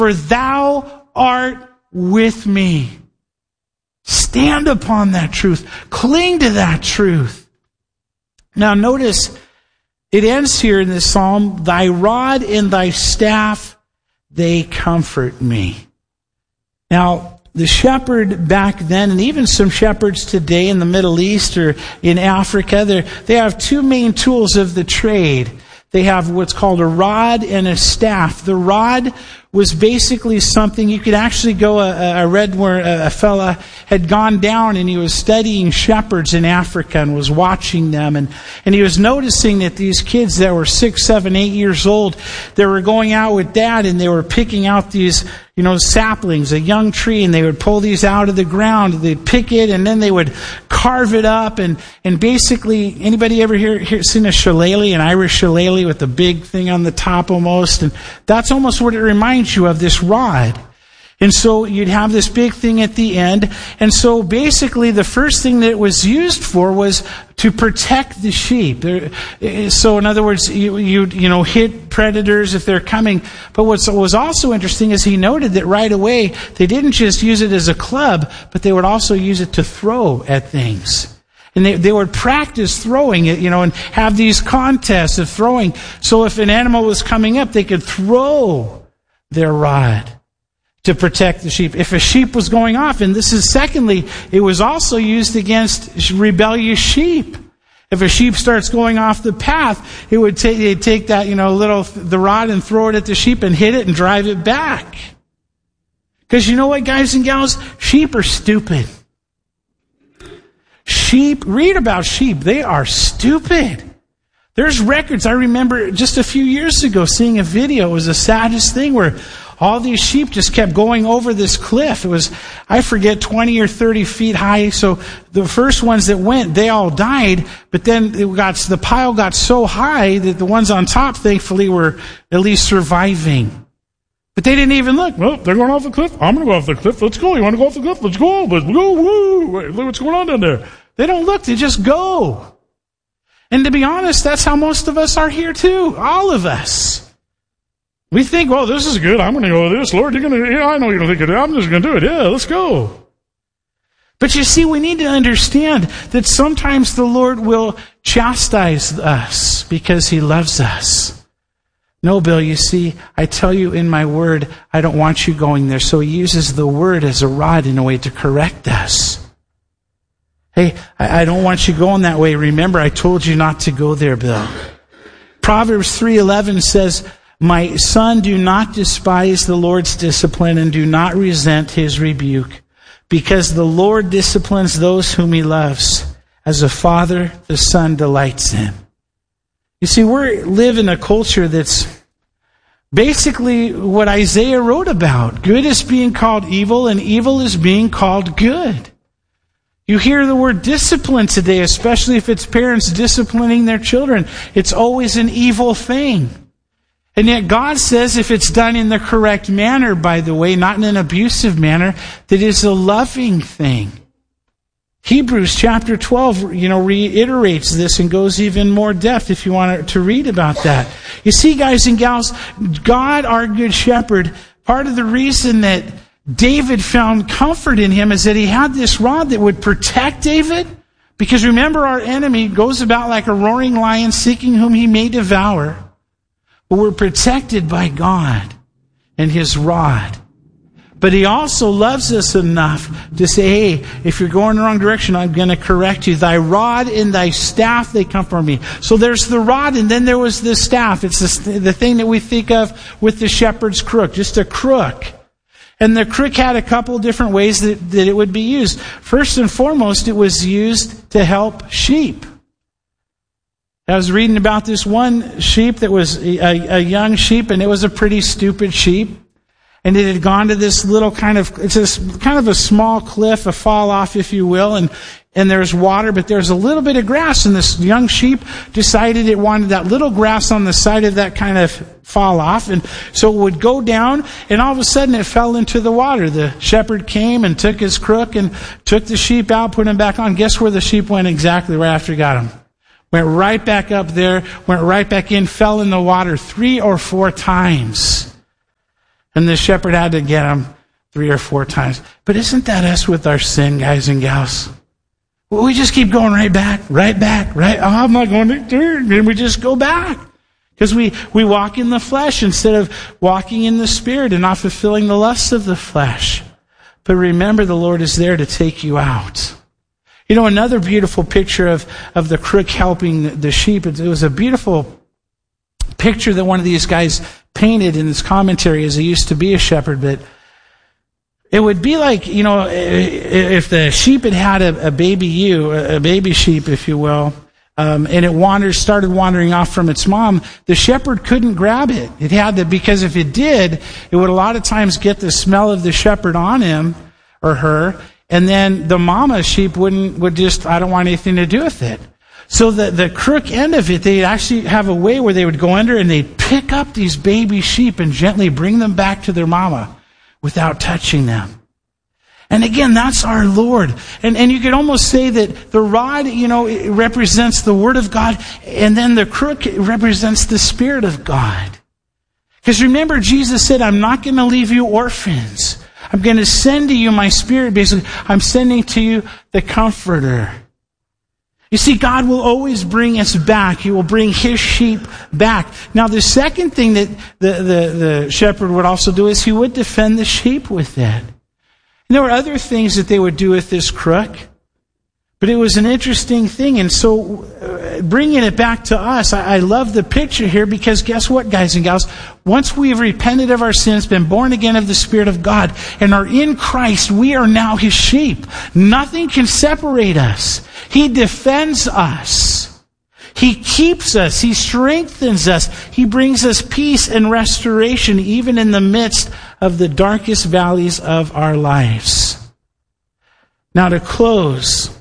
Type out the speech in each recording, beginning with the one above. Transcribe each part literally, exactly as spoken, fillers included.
for thou art with me. Stand upon that truth. Cling to that truth. Now notice, it ends here in this psalm, thy rod and thy staff, they comfort me. Now, the shepherd back then, and even some shepherds today in the Middle East or in Africa, they have two main tools of the trade. They have what's called a rod and a staff. The rod was basically something you could actually go, I read where a fella had gone down and he was studying shepherds in Africa and was watching them. And, and he was noticing that these kids that were six, seven, eight years old, they were going out with dad and they were picking out these, you know, saplings, a young tree, and they would pull these out of the ground. They'd pick it and then they would carve it up. And, and basically, anybody ever hear, hear seen a shillelagh, an Irish shillelagh with a big thing on the top almost? And that's almost what it reminds you of, this rod. And so you'd have this big thing at the end. And so basically the first thing that it was used for was to protect the sheep. So in other words, you, you, you know, hit predators if they're coming. But what was also interesting is he noted that right away they didn't just use it as a club, but they would also use it to throw at things. And they, they would practice throwing it, you know, and have these contests of throwing. So if an animal was coming up, they could throw their rod to protect the sheep. If a sheep was going off, and this is secondly, it was also used against rebellious sheep. If a sheep starts going off the path, it would take, they'd take that, you know, little, the rod and throw it at the sheep and hit it and drive it back. Because you know what, guys and gals? Sheep are stupid. Sheep, read about sheep. They are stupid. There's records. I remember just a few years ago seeing a video. It was the saddest thing where all these sheep just kept going over this cliff. It was, I forget, twenty or thirty feet high. So the first ones that went, they all died. But then it got, the pile got so high that the ones on top, thankfully, were at least surviving. But they didn't even look. Well, they're going off the cliff. I'm going to go off the cliff. Let's go. You want to go off the cliff? Let's go. Let's go. Woo. Wait, look what's going on down there. They don't look. They just go. And to be honest, that's how most of us are here too. All of us. We think, well, this is good. I'm going to go with this. Lord, you're going to, yeah, I know you don't think of it. I'm just going to do it. Yeah, let's go. But you see, we need to understand that sometimes the Lord will chastise us because He loves us. No, Bill, you see, I tell you in my word, I don't want you going there. So He uses the word as a rod in a way to correct us. Hey, I don't want you going that way. Remember, I told you not to go there, Bill. Proverbs three eleven says, my son, do not despise the Lord's discipline and do not resent His rebuke, because the Lord disciplines those whom He loves. As a father, the son delights in. You see, we live in a culture that's basically what Isaiah wrote about. Good is being called evil and evil is being called good. You hear the word discipline today, especially if it's parents disciplining their children. It's always an evil thing. And yet God says if it's done in the correct manner, by the way, not in an abusive manner, that it's a loving thing. Hebrews chapter twelve, you know, reiterates this and goes even more depth if you want to read about that. You see, guys and gals, God, our good shepherd, part of the reason that David found comfort in Him is that he had this rod that would protect David. Because remember, our enemy goes about like a roaring lion seeking whom he may devour. But we're protected by God and His rod. But He also loves us enough to say, hey, if you're going the wrong direction, I'm going to correct you. Thy rod and thy staff, they comfort me. So there's the rod, and then there was the staff. It's the, the thing that we think of with the shepherd's crook, just a crook. And the crook had a couple different ways that, that it would be used. First and foremost, it was used to help sheep. I was reading about this one sheep that was a, a young sheep, and it was a pretty stupid sheep. And it had gone to this little kind of, it's this kind of a small cliff, a fall off, if you will, and, and there's water, but there's a little bit of grass, and this young sheep decided it wanted that little grass on the side of that kind of fall off, and so it would go down, and all of a sudden it fell into the water. The shepherd came and took his crook and took the sheep out, put him back on. Guess where the sheep went exactly right after he got him? Went right back up there, went right back in, fell in the water three or four times. And the shepherd had to get him three or four times. But isn't that us with our sin, guys and gals? Well, we just keep going right back, right back, right. Oh, I'm not going to there. And we just go back. Because we, we walk in the flesh instead of walking in the Spirit and not fulfilling the lusts of the flesh. But remember, the Lord is there to take you out. You know, another beautiful picture of, of the crook helping the sheep, it was a beautiful picture that one of these guys painted in his commentary, as he used to be a shepherd. But it would be like, you know, if the sheep had had a, a baby ewe, a baby sheep, if you will, um, and it wandered, started wandering off from its mom, the shepherd couldn't grab it. It had to, because if it did, it would a lot of times get the smell of the shepherd on him or her, and then the mama sheep wouldn't, would just, I don't want anything to do with it. So the, the crook end of it, they'd actually have a way where they would go under and they'd pick up these baby sheep and gently bring them back to their mama without touching them. And again, that's our Lord. And, and you could almost say that the rod, you know, it represents the Word of God, and then the crook represents the Spirit of God. Because remember, Jesus said, I'm not going to leave you orphans. I'm going to send to you my Spirit. Basically, I'm sending to you the Comforter. You see, God will always bring us back. He will bring His sheep back. Now, the second thing that the, the, the shepherd would also do is he would defend the sheep with it. And there were other things that they would do with this crook, but it was an interesting thing. And so, uh, bringing it back to us, I, I love the picture here, because guess what, guys and gals? Once we've repented of our sins, been born again of the Spirit of God, and are in Christ, we are now His sheep. Nothing can separate us. He defends us. He keeps us. He strengthens us. He brings us peace and restoration, even in the midst of the darkest valleys of our lives. Now, to close,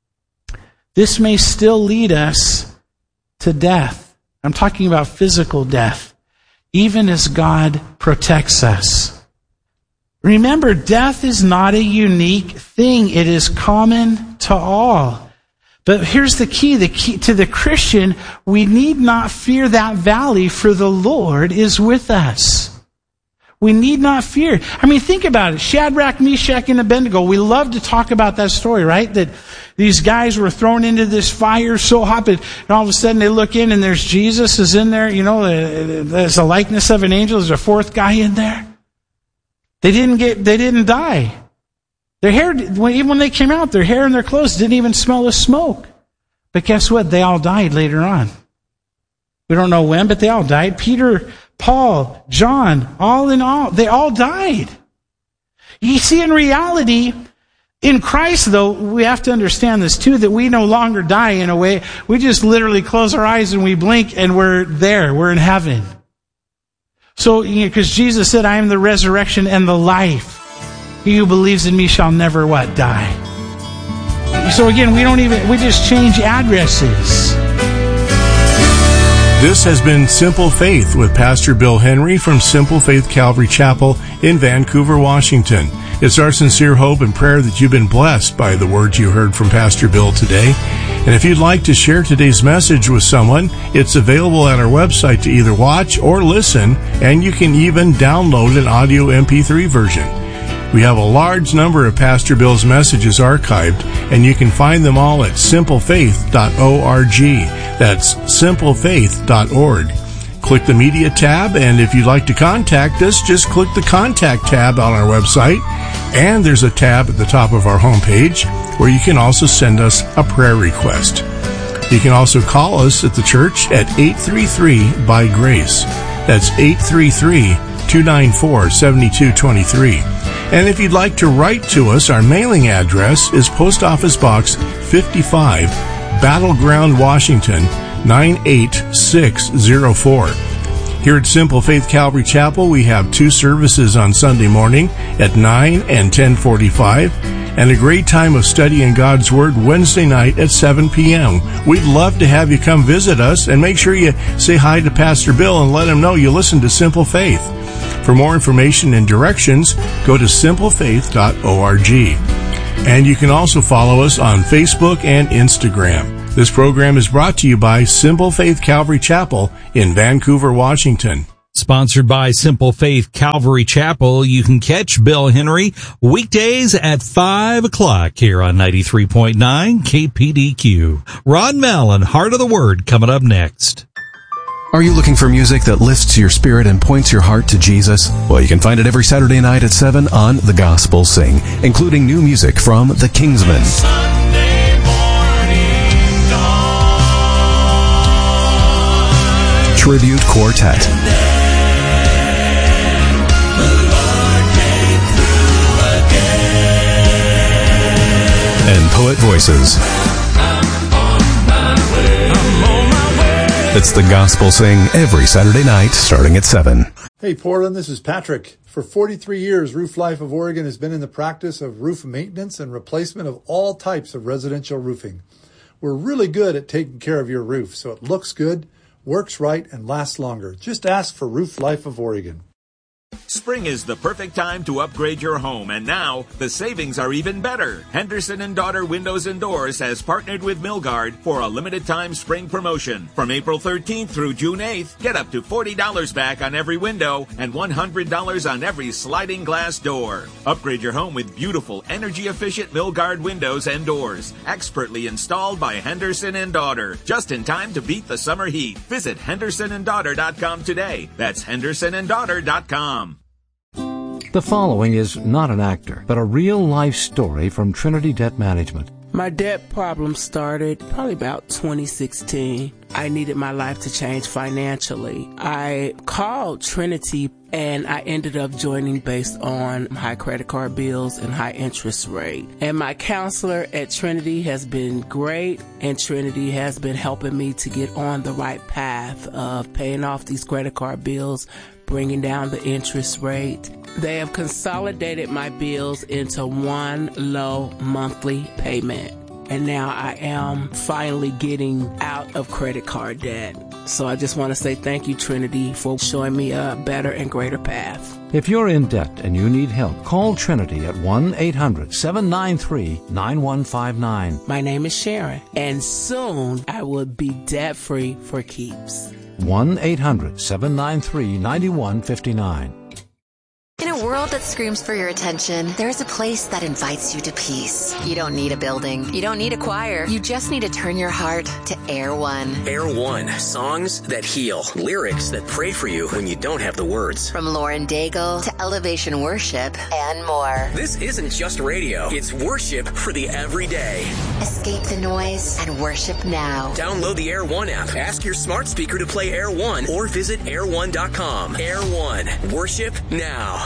this may still lead us to death. I'm talking about physical death, even as God protects us. Remember, death is not a unique thing. It is common to all. But here's the key, the key to the Christian, we need not fear that valley, for the Lord is with us. We need not fear. I mean, think about it. Shadrach, Meshach, and Abednego. We love to talk about that story, right? That these guys were thrown into this fire so hot, and all of a sudden they look in and there's Jesus is in there. You know, there's a likeness of an angel. There's a fourth guy in there. They didn't get, they didn't die. Their hair, even when they came out, their hair and their clothes didn't even smell of smoke. But guess what? They all died later on. We don't know when, but they all died. Peter, Paul, John, all in all, they all died. You see, in reality, in Christ, though, we have to understand this too, that we no longer die in a way. We just literally close our eyes and we blink and we're there. We're in heaven. So, you know, because Jesus said, I am the resurrection and the life. He who believes in me shall never what? Die. So again, we don't even, we just change addresses. This has been Simple Faith with Pastor Bill Henry from Simple Faith Calvary Chapel in Vancouver, Washington. It's our sincere hope and prayer that you've been blessed by the words you heard from Pastor Bill today. And if you'd like to share today's message with someone, it's available at our website to either watch or listen, and you can even download an audio M P three version. We have a large number of Pastor Bill's messages archived, and you can find them all at simple faith dot org. That's simple faith dot org. Click the Media tab, and if you'd like to contact us, just click the Contact tab on our website, and there's a tab at the top of our homepage where you can also send us a prayer request. You can also call us at the church at eight three three by grace. That's eight three three, two nine four, seven two two three. And if you'd like to write to us, our mailing address is Post Office Box fifty-five, Battleground, Washington, nine eight six zero four. Here at Simple Faith Calvary Chapel, we have two services on Sunday morning at nine and ten forty-five, and a great time of studying God's Word Wednesday night at seven p.m. We'd love to have you come visit us, and make sure you say hi to Pastor Bill and let him know you listen to Simple Faith. For more information and directions, go to simple faith dot org. And you can also follow us on Facebook and Instagram. This program is brought to you by Simple Faith Calvary Chapel in Vancouver, Washington. Sponsored by Simple Faith Calvary Chapel. You can catch Bill Henry weekdays at five o'clock here on ninety-three point nine K P D Q. Ron Mallon, Heart of the Word, coming up next. Are you looking for music that lifts your spirit and points your heart to Jesus? Well, you can find it every Saturday night at seven on The Gospel Sing, including new music from The Kingsmen, Sunday morning dawn, Tribute Quartet, and then the Lord came through again. and Poet Voices. I'm on my way. I'm on my way. It's The Gospel Sing every Saturday night starting at seven. Hey Portland, this is Patrick. For forty-three years, Roof Life of Oregon has been in the practice of roof maintenance and replacement of all types of residential roofing. We're really good at taking care of your roof so it looks good, works right, and lasts longer. Just ask for Roof Life of Oregon. Spring is the perfect time to upgrade your home, and now the savings are even better. Henderson and Daughter Windows and Doors has partnered with Milgard for a limited-time spring promotion. From April thirteenth through June eighth, get up to forty dollars back on every window and one hundred dollars on every sliding glass door. Upgrade your home with beautiful, energy-efficient Milgard windows and doors, expertly installed by Henderson and Daughter, just in time to beat the summer heat. Visit henderson and daughter dot com today. That's henderson and daughter dot com. The following is not an actor, but a real-life story from Trinity Debt Management. My debt problem started probably about twenty sixteen. I needed my life to change financially. I called Trinity and I ended up joining based on high credit card bills and high interest rate. And my counselor at Trinity has been great, and Trinity has been helping me to get on the right path of paying off these credit card bills, bringing down the interest rate. They have consolidated my bills into one low monthly payment. And now I am finally getting out of credit card debt. So I just want to say thank you, Trinity, for showing me a better and greater path. If you're in debt and you need help, call Trinity at one eight hundred seven nine three nine one five nine. My name is Sharon, and soon I will be debt-free for keeps. one eight hundred seven nine three nine one five nine. In a world that screams for your attention, there's a place that invites you to peace. You don't need a building. You don't need a choir. You just need to turn your heart to Air One. Air One. Songs that heal. Lyrics that pray for you when you don't have the words. From Lauren Daigle to Elevation Worship and more. This isn't just radio. It's worship for the everyday. Escape the noise and worship now. Download the Air One app. Ask your smart speaker to play Air One or visit air one dot com. Air One. Worship now.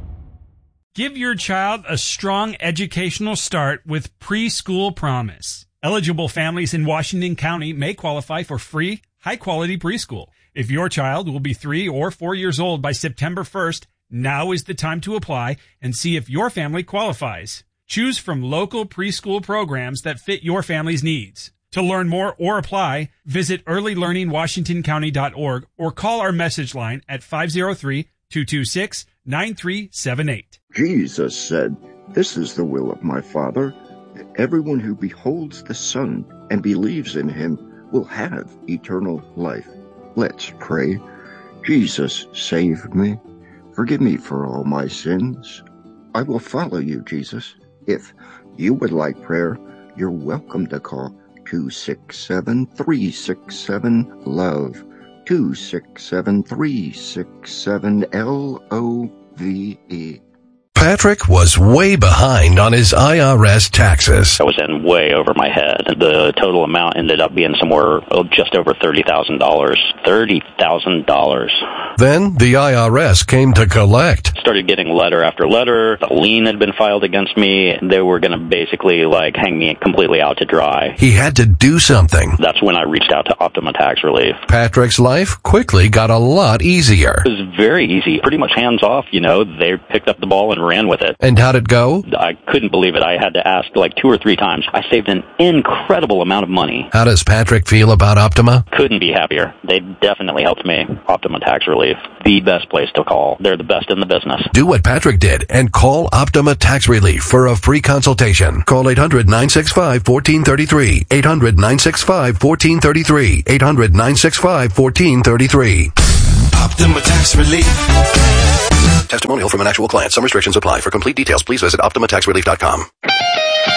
Give your child a strong educational start with Preschool Promise. Eligible families in Washington County may qualify for free, high-quality preschool. If your child will be three or four years old by September first, now is the time to apply and see if your family qualifies. Choose from local preschool programs that fit your family's needs. To learn more or apply, visit early learning washington county dot org or call our message line at five oh three, two two six, nine three seven eight. Jesus said, "This is the will of my Father, that everyone who beholds the Son and believes in him will have eternal life." Let's pray. Jesus, save me. Forgive me for all my sins. I will follow you, Jesus. If you would like prayer, you're welcome to call two six seven, three six seven, LOVE. two six seven, three six seven, L O V E. Patrick was way behind on his I R S taxes. I was in way over my head. The total amount ended up being somewhere oh, just over thirty thousand dollars. thirty thousand dollars. Then the I R S came to collect. Started getting letter after letter. A lien had been filed against me. They were going to basically like hang me completely out to dry. He had to do something. That's when I reached out to Optima Tax Relief. Patrick's life quickly got a lot easier. It was very easy. Pretty much hands off, you know. They picked up the ball and ran with it. And how'd it go? I couldn't believe it. I had to ask like two or three times. I saved an incredible amount of money. How does Patrick feel about Optima? Couldn't be happier. They definitely helped me. Optima Tax Relief. The best place to call. They're the best in the business. Do what Patrick did and call Optima Tax Relief for a free consultation. Call eight hundred, nine six five, one four three three. eight hundred, nine six five, one four three three. eight hundred, nine six five, one four three three. Optima Tax Relief. Testimonial from an actual client. Some restrictions apply. For complete details, please visit Optima Tax Relief dot com.